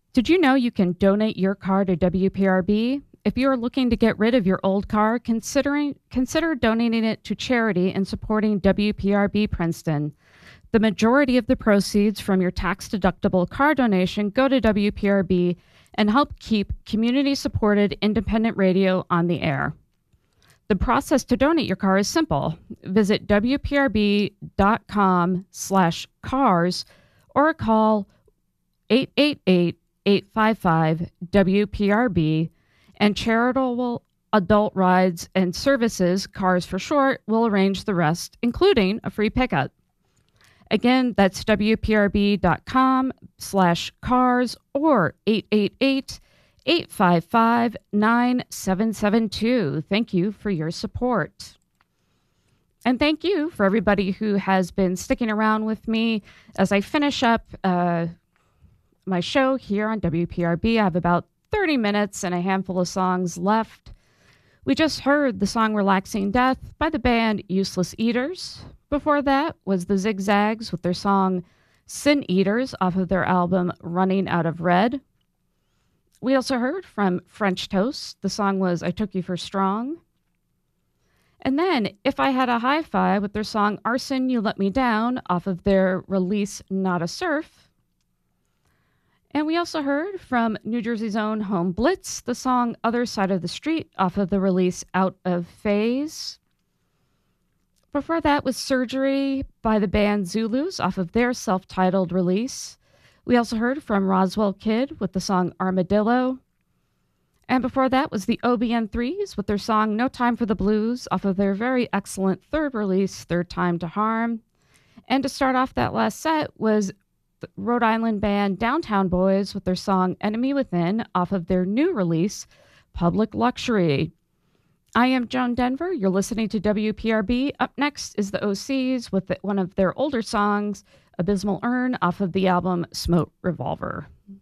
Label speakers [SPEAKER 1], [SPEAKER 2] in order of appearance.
[SPEAKER 1] Did you know you can donate your car to WPRB? If you are looking to get rid of your old car, consider donating it to charity and supporting WPRB Princeton. The majority of the proceeds from your tax-deductible car donation go to WPRB and help keep community-supported independent radio on the air. The process to donate your car is simple. Visit wprb.com/cars or call 888-855-WPRB, and Charitable Adult Rides and Services, Cars for short, will arrange the rest, including a free pickup. Again, that's wprb.com/cars or 888-855-9772. Thank you for your support. And thank you for everybody who has been sticking around with me as I finish up my show here on WPRB. I have about 30 minutes and a handful of songs left. We just heard the song Relaxing Death by the band Useless Eaters. Before that was the Zigzags with their song Sin Eaters off of their album Running Out of Red. We also heard from French Toast. The song was I Took You for Strong. And then If I Had a Hi-Fi with their song Arson, You Let Me Down off of their release Not a Surf. And we also heard from New Jersey's own Home Blitz, the song Other Side of the Street off of the release Out of Phase. Before that was Surgery by the band Zulus off of their self-titled release. We also heard from Roswell Kid with the song Armadillo. And before that was the OBN3s with their song No Time for the Blues off of their very excellent third release, Third Time to Harm. And to start off that last set was the Rhode Island band Downtown Boys with their song Enemy Within off of their new release, Public Luxury. I am Joan Denver. You're listening to WPRB. Up next is the OCs with one of their older songs, Abysmal Urn, off of the album Smoke Revolver.